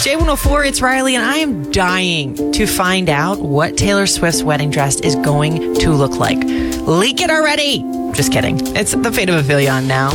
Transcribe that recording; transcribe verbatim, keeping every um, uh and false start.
J one oh four, it's Riley, and I am dying to find out what Taylor Swift's wedding dress is going to look like. Leak it already! Just kidding. It's the Fate of Ophelia now.